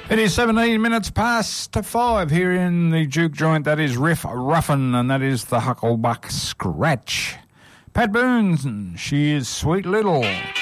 It is 17 minutes past 5 here in the Juke Joint. That is Riff Ruffin, and that is the Hucklebuck Scratch. Pat Boone, she is Sweet Little.